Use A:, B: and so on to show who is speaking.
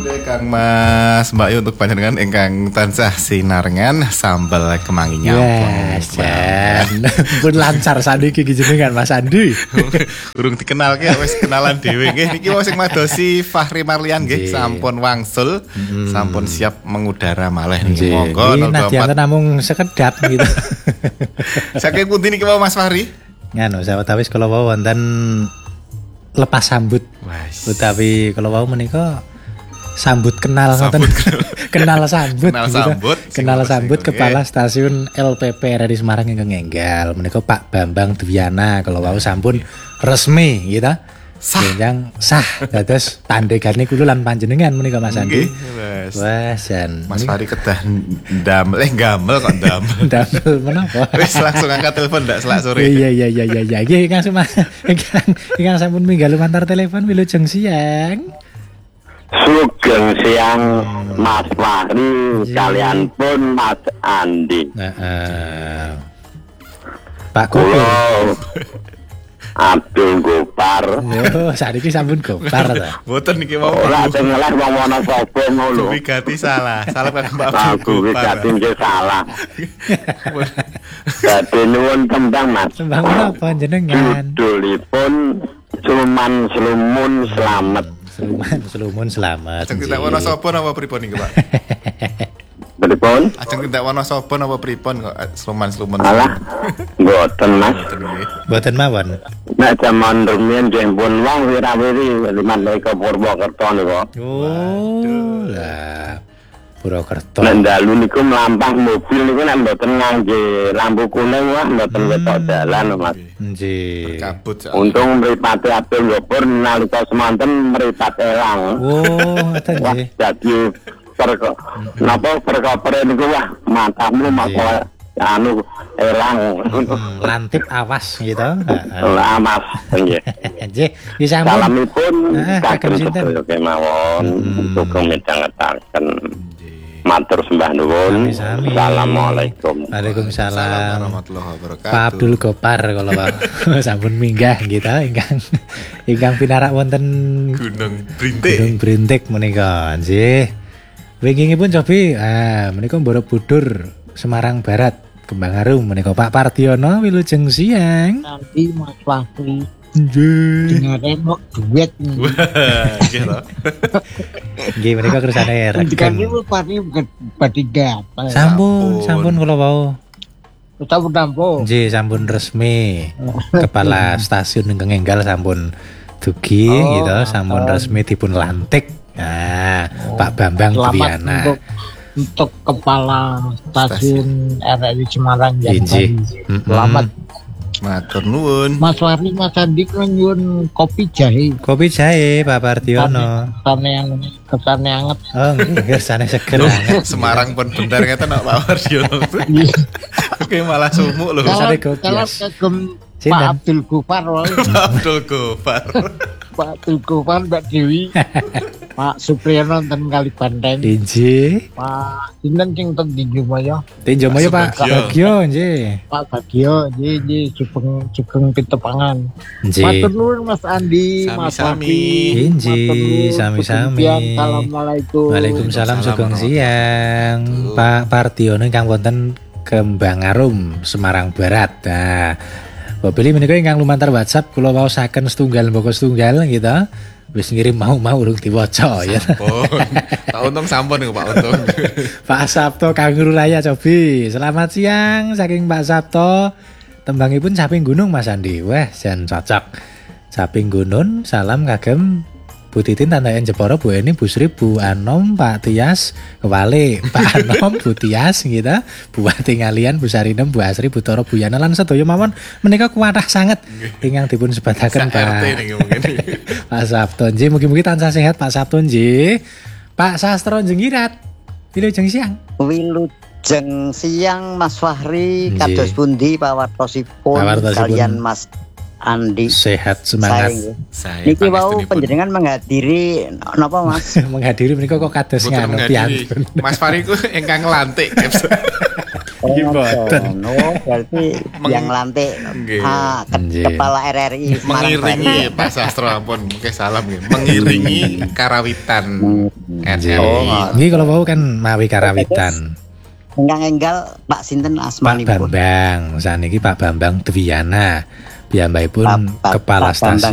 A: Kang Mas Mbak Yu untuk panjenengan ingkang tansah sinarengan sambal kemangi nyampung.
B: Jan. Pun lancar saniki jenengan Mas Andi.
A: Urung dikenalke wis kenalan dhewe nggih. Niki wis sing madosi Fahri Marlian nggih sampun wangsul, sampun siap mengudara malih niki. Monggo
B: 024 namung sekedap gitu.
A: Saking pundi niki Mas Fahri?
B: Nganu sawetawis kala wau wonten lepas sambut. Utawi kalau wau menika sambut kenal ngoten. Kenal sambut kepala stasiun LPP RRI Semarang ingkang enggal menika Pak Bambang Dwiana kalau wau sampun resmi gitu. Jenjang sah dados tandegane kula lan panjenengan menika Mas Andi. Wes jan
A: Mas Fahri kedah gamel kok damel.
B: Damel menapa?
A: Wis langsung angkat telepon ndak selak sore.
B: Iya. Nggih ingkang sampun minggal lumantar telepon wilujeng siang.
C: Sugeng siang Mas Fahri kalian pun Mas Andi.
B: Pak Kulo
C: Abdul Gopar.
B: Yo, sakniki sampun Gopar ta.
A: Mboten niki mau.
C: Ora sing ngeleh wong Wonosobo ngono.
A: Wigati salah Kang Mbak
C: Abdul Gopar. Aku wigati salah. Dadi nuwun tembang Mas.
B: Tembang menapa jenengan?
C: Judulipun Slumun Slamet.
B: Slumun Slamet.
A: Ajeng tindak Wonosobo napa pripun niki, Pak?
C: Pripun?
A: Ajeng tindak Wonosobo napa pripun kok sluman-slumun.
C: Alah. Mboten Mas.
B: Mboten mawon.
C: Nek jaman rumiyin nggih pun wong wirawiri liman mriko Purwokerto niku.
B: Oh, lah. Purwokerto.
C: Nek dalu niku mlampah mobil niku nek mboten ngangge lampu kuning wah mboten ketok dalan Mas.
B: Nggih.
A: Kabut.
C: Untung mripate Abdul Gopur nalika semanten mripat elang.
B: Oh, ngoten nggih.
C: Dadi perkara niku wah matamu maka anu elang
B: lantip awas gitu.
C: Lah Mas nggih.
B: Nggih, sampun.
C: Salamipun kagem
B: sinten?
C: sedaya kemawon sugeng midhangetaken. Matur sembah nuwun. Assalamualaikum.
B: Waalaikumsalam
A: warahmatullahi wabarakatuh.
B: Pak Abdul Gopar kalau Pak sampun minggah gitu ingkang pinarak wonten
A: Gunung
B: Brintik menika nggih. Wingingipun cobi menika Borobudur Semarang Barat Kembang Arum menika Pak Pardiono wilujeng siang.
D: Nanti Mas Fahri
B: nggih.
D: dengarin kok duet nih.
A: Nggih to.
B: Nggih menika kersane
D: Dikane
B: regen.
D: Mas Fahri badhe gatel.
B: Sampun kula wau.
D: Sampun nampo.
B: Nggih sampun resmi. Kepala stasiun ingkang enggal sampun dugi gitu, sampun resmi dipun lantik. Nah, Pak Bambang Dwiana.
D: Untuk kepala stasiun RRI Semarang yang
B: Inji.
D: Selamat.
A: Matur nuwun.
D: Mas Fahri Mas Andi nyuwun kopi jahe.
B: Kopi jahe Pak Pardiono.
D: Kesannya anget.
B: Oh, nggih kersane seger anget.
A: Semarang pun bentar ngeten Pak Pardiono. Oke malah sumuk lho.
B: Kersane
D: Kalau
B: gobias.
D: kagem Pak Abdul Gopar
A: Abdul Gopar.
D: Pak Abdul Gopar Mbak Dewi. Pak Supriyono nonton kali Banteng.
B: Inji.
D: Pak sinten sing ten Tinju Maya.
B: Tinjo Maya Pak Bagio nggih.
D: Pak Bagio nggih sugeng pitepangan.
B: Nggih.
D: Matur nuwun Mas Andi, Mas Fahri.
B: Inji, sami-sami.
D: Assalamualaikum.
B: Waalaikumsalam sugeng siang. Pak Pardiono ingkang wonten Kembang Arum Semarang Barat. Nah, Bapak menika ingkang lumantar WhatsApp kula waosaken setunggal mboko setunggal gitu. Wis ngirim mau urung diwaca ya.
A: Pak Untung sampun niku Pak Untung.
B: Pak Sabto Kanguru Raya Cobi. Selamat siang saking Pak Sabto. Tembangipun Saping Gunung Mas Andi. Wah, jan cocok. Saping Gunung, salam kagem Bu Titin Tandayan Jepara, Bu Eni, Bu Sri, Bu Anom, Pak Tias, Kewale, Pak Anom, Bu Tias gitu. Bu Wati Ngalian, Bu Sarinem, Bu Asri, Bu Toro, Bu Yana lan sedaya mawon menika kuwathah sanget ingkang dipun sebataken Pak Sabto nggih, mugi-mugi tansah sehat Pak Sabto nggih. Pak Sastro Jenggirat. Wilujeng siang.
E: Wilujeng siang Mas Fahri, kados pundi pawartosipun kalian Mas Andi?
B: Sehat semangat.
E: Niki wau panjenengan menghadiri napa Mas?
B: Menghadiri menika kok kados nganu piantun.
A: Mas Fahri ku ingkang nglantik.
B: Iki mboten.
E: Oh, berarti yang lantik
A: Nggih.
B: Nggih.
E: kepala RRI Semarang
A: Mengiringi
E: Barat.
A: Pak Sastro ampun mungkin salam nggih. Mengiringi karawitan
B: Nggih.
A: RRI.
B: Nggih kalau mau kan mawi karawitan.
E: Engkang enggal Pak sinten
B: Pak
E: asmanipun?
B: Bambang, saniki Pak Bambang Dwiana. Piyambakipun
E: Pak
B: kepala
E: Bambang
B: stasiun